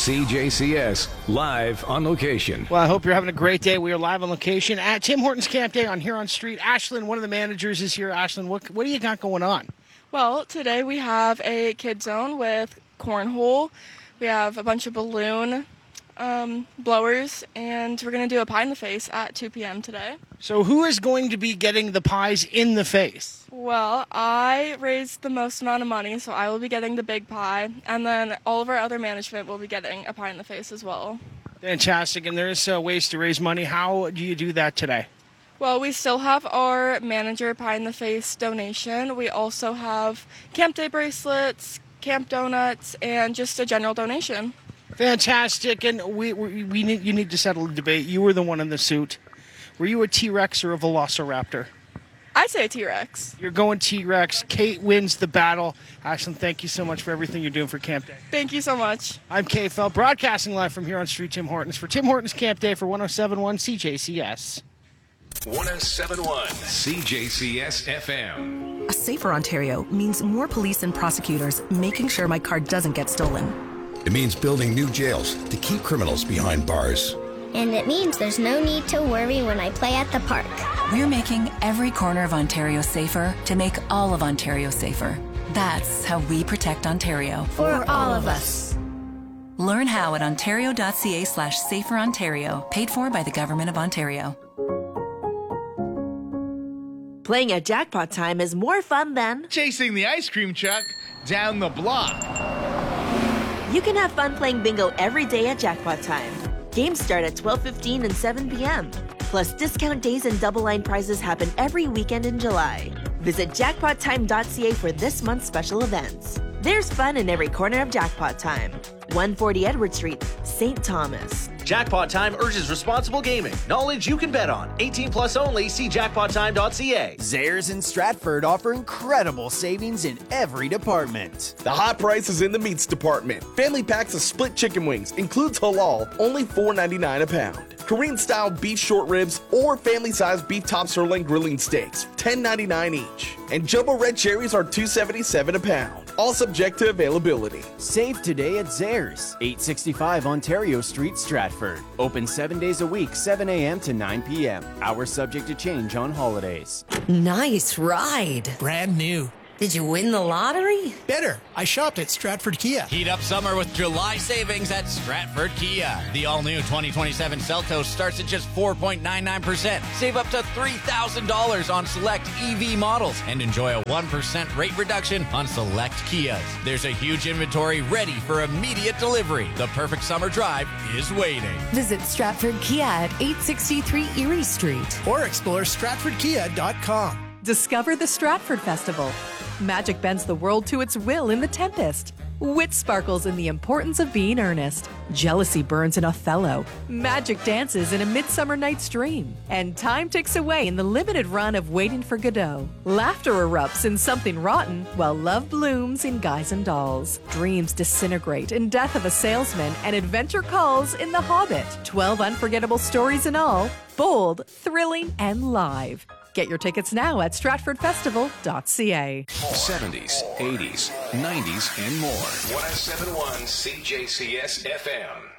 CJCS, live on location. Well, I hope you're having a great day. We are live on location at Tim Hortons Camp Day on Huron Street. Ashlyn, one of the managers, is here. Ashlyn, what do you got going on? Well, today we have a kid zone with cornhole. We have a bunch of balloon blowers, and we're going to do a pie in the face at 2 p.m. today. So who is going to be getting the pies in the face? Well, I raised the most amount of money, so I will be getting the big pie, and then all of our other management will be getting a pie in the face as well. Fantastic, and there's ways to raise money. How do you do that today? Well, we still have our manager pie in the face donation. We also have Camp Day bracelets, camp donuts, and just a general donation. Fantastic, and you need to settle the debate. You were the one in the suit. Were you a T-Rex or a Velociraptor? I say T-Rex. You're going T-Rex. Kate wins the battle. Ashlyn, thank you so much for everything you're doing for Camp Day. Thank you so much. I'm Kay Fell, broadcasting live from here on Street Tim Hortons for Tim Hortons Camp Day for 107.1 CJCS. 107.1 CJCS FM. A safer Ontario means more police and prosecutors making sure my car doesn't get stolen. It means building new jails to keep criminals behind bars. And it means there's no need to worry when I play at the park. We're making every corner of Ontario safer to make all of Ontario safer. That's how we protect Ontario. For all of us. Learn how at ontario.ca/saferontario, paid for by the Government of Ontario. Playing at Jackpot Time is more fun than chasing the ice cream truck down the block. You can have fun playing bingo every day at Jackpot Time. Games start at 12:15 and 7 p.m. Plus, discount days and double line prizes happen every weekend in July. Visit jackpottime.ca for this month's special events. There's fun in every corner of Jackpot Time. 140 Edward Street, St. Thomas. Jackpot Time urges responsible gaming. Knowledge you can bet on. 18 plus only. See jackpottime.ca. Zehrs in Stratford offer incredible savings in every department. The hot prices in the meats department. Family packs of split chicken wings, includes halal, only $4.99 a pound. Korean-style beef short ribs or family-sized beef top sirloin grilling steaks, $10.99 each. And jumbo red cherries are $2.77 a pound. All subject to availability. Save today at Zehrs, 865 Ontario Street, Stratford. Open 7 days a week, 7 a.m. to 9 p.m. Hours subject to change on holidays. Nice ride. Brand new. Did you win the lottery? Better. I shopped at Stratford Kia. Heat up summer with July savings at Stratford Kia. The all-new 2027 Seltos starts at just 4.99%. Save up to $3,000 on select EV models and enjoy a 1% rate reduction on select Kias. There's a huge inventory ready for immediate delivery. The perfect summer drive is waiting. Visit Stratford Kia at 863 Erie Street. Or explore stratfordkia.com. Discover the Stratford Festival. Magic bends the world to its will in The Tempest. Wit sparkles in the importance of being earnest. Jealousy burns in Othello. Magic dances in A Midsummer Night's Dream. And time ticks away in the limited run of Waiting for Godot. Laughter erupts in Something Rotten, while love blooms in Guys and Dolls. Dreams disintegrate in Death of a Salesman, and adventure calls in The Hobbit. 12 unforgettable stories in all, bold, thrilling, and live. Get your tickets now at stratfordfestival.ca. 70s, 80s, 90s, and more. 107.1 CJCS FM.